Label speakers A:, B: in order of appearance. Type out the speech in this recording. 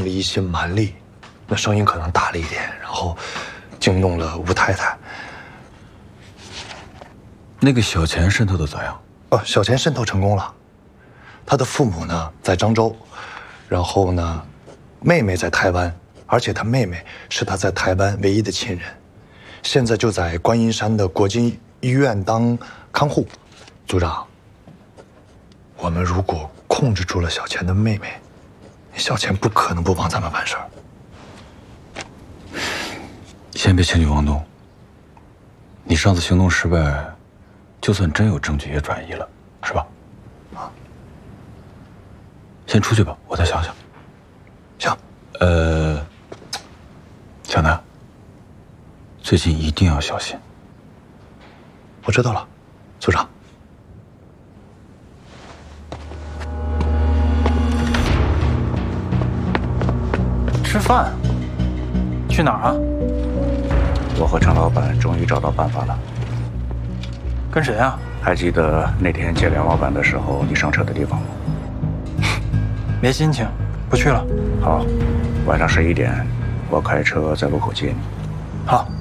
A: 用了一些蛮力，那声音可能大了一点，然后惊动了吴太太。
B: 那个小钱渗透的咋样？
A: 小钱渗透成功了，他的父母呢在漳州，然后呢，妹妹在台湾，而且他妹妹是他在台湾唯一的亲人，现在就在观音山的国军医院当看护。组长，我们如果控制住了小钱的妹妹，小钱不可能不帮咱们办事儿。
B: 先别轻举妄动。你上次行动失败，就算真有证据也转移了，是吧？先出去吧，我再想想。
A: 行。
B: 小南，最近一定要小心。
A: 我知道了，组长。
C: 吃饭？去哪儿啊？
D: 我和陈老板终于找到办法了。
C: 跟谁啊？
D: 还记得那天见梁老板的时候你上车的地方吗？
C: 没心情，不去了。
D: 好，晚上11点，我开车在路口接你。
C: 好。